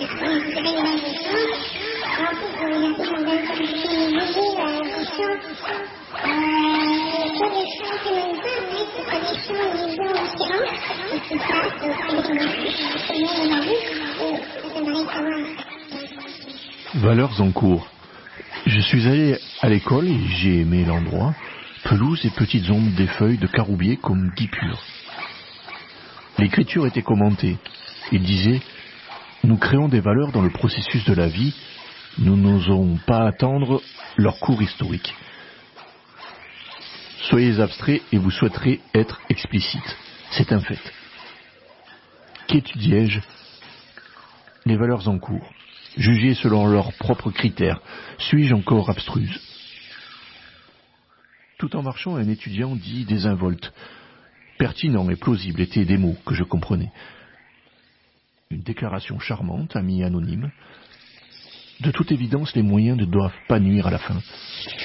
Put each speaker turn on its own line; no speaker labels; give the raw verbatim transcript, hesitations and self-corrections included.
Valeurs en cours. Je suis allé à l'école et j'ai aimé l'endroit. Pelouse et petites ombres des feuilles de caroubier comme guipure. L'écriture était commentée. Il disait « Nous créons des valeurs dans le processus de la vie. Nous n'osons pas attendre leur cours historique. Soyez abstraits et vous souhaiterez être explicites. C'est un fait. » Qu'étudiais-je ? Les valeurs en cours. Jugées selon leurs propres critères. Suis-je encore abstruse ? Tout en marchant, un étudiant dit désinvolte. Pertinent et plausible étaient des mots que je comprenais. Une déclaration charmante, ami anonyme. De toute évidence, les moyens ne doivent pas nuire à la fin.